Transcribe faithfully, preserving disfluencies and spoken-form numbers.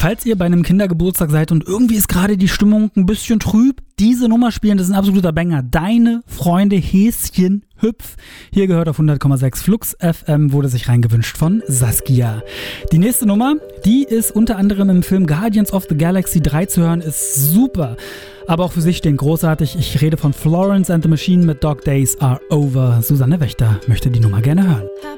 Falls ihr bei einem Kindergeburtstag seid und irgendwie ist gerade die Stimmung ein bisschen trüb, diese Nummer spielen, das ist ein absoluter Banger. Deine Freunde Häschen Hüpf. Hier gehört auf hundert Komma sechs Flux F M, wurde sich reingewünscht von Saskia. Die nächste Nummer, die ist unter anderem im Film Guardians of the Galaxy drei zu hören, ist super. Aber auch für sich stehen großartig. Ich rede von Florence and the Machine mit Dog Days Are Over. Susanne Wächter möchte die Nummer gerne hören.